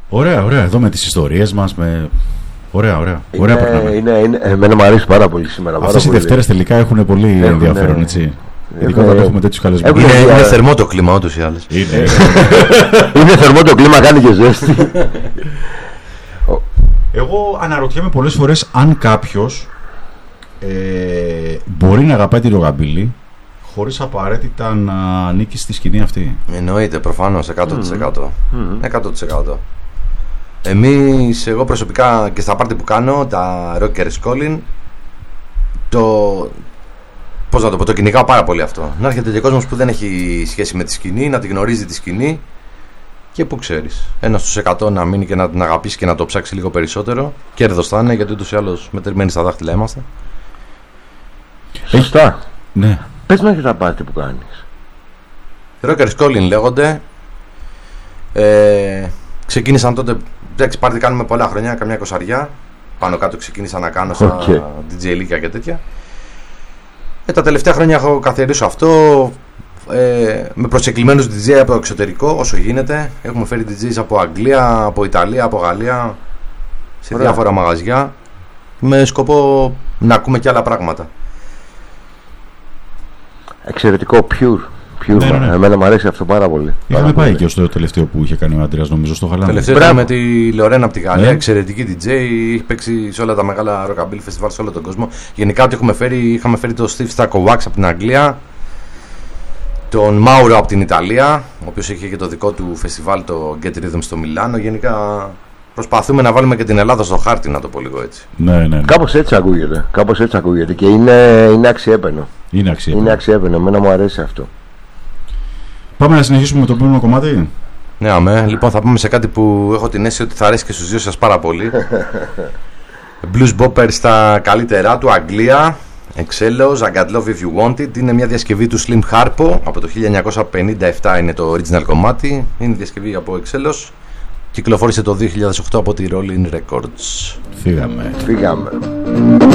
Ωραία, ωραία. Εδώ με τις ιστορίες μας. Ωραία, ωραία. Εμένα μου αρέσει πάρα πολύ σήμερα. Αυτές οι Δευτέρες τελικά έχουν πολύ ενδιαφέρον, έτσι. Ειδικά όταν έχουμε τέτοιους καλεσμένους. Είναι θερμό το κλίμα, ούτως ή άλλως. Είναι θερμό το κλίμα, κάνει και ζέστη. Εγώ αναρωτιέμαι πολλές φορές αν κάποιος μπορεί να αγαπάει τη ροκαμπίλη χωρίς απαραίτητα να ανήκει στη σκηνή αυτή. Εννοείται, προφανώς, 100%. 100%. Εγώ προσωπικά και στα πάρτι που κάνω, τα Rockers Calling, πώς να το πω, το κυνηγάω πάρα πολύ αυτό. Να έρχεται και κόσμος που δεν έχει σχέση με τη σκηνή, να τη γνωρίζει τη σκηνή και που ξέρεις. 1 στους 100 να μείνει και να την αγαπήσει και να το ψάξει λίγο περισσότερο. Κέρδος θα είναι, γιατί ούτως ή άλλως μετρημένοι στα δάχτυλα είμαστε. Σωστά. Ναι. Πες μας και τα πάρτι που κάνεις. Rockers Calling λέγονται. Ξεκίνησαν τότε. Εντάξει, πάρτι κάνουμε πολλά χρόνια, καμιά 20. Πάνω κάτω ξεκίνησα να κάνω σαν DJ Λίκα και τέτοια. Τα τελευταία χρόνια έχω καθιερώσει αυτό με προσεκλημένους DJ από το εξωτερικό όσο γίνεται. Έχουμε φέρει DJs από Αγγλία, από Ιταλία, από Γαλλία, σε διάφορα μαγαζιά, με σκοπό να ακούμε και άλλα πράγματα. Εξαιρετικό, pure. Ναι. Εμένα μου αρέσει αυτό πάρα πολύ. Είχαμε πάει και στο τελευταίο που είχε κάνει ο Αντρέας, νομίζω, στο Χαλάνδη. Τελευταίο ήταν με τη Λορένα από τη Γαλλία, εξαιρετική DJ. Έχει παίξει σε όλα τα μεγάλα rockabilly festival σε όλο τον κόσμο. Γενικά ό,τι είχαμε φέρει το Steve Stacco Wax από την Αγγλία, τον Μάουρο από την Ιταλία, ο οποίος είχε και το δικό του φεστιβάλ, το Get Rhythm στο Μιλάνο. Γενικά προσπαθούμε να βάλουμε και την Ελλάδα στο χάρτη, να το πω λίγο έτσι. Ναι. Κάπως έτσι ακούγεται και είναι αξιέπαινο. Είναι αξιέπαινο, εμένα μου αρέσει αυτό. Πάμε να συνεχίσουμε με το επόμενο κομμάτι. Ναι, αμέ. Λοιπόν, θα πάμε σε κάτι που έχω την αίσθηση ότι θα αρέσει και στους δύο σας πάρα πολύ. Blues Bopper στα καλύτερά του, Αγγλία, Excellos, I Got Love If You Want It. Είναι μια διασκευή του Slim Harpo, από το 1957 είναι το original κομμάτι. Είναι διασκευή από Excellos. Κυκλοφόρησε το 2008 από τη Rolling Records. Φύγαμε.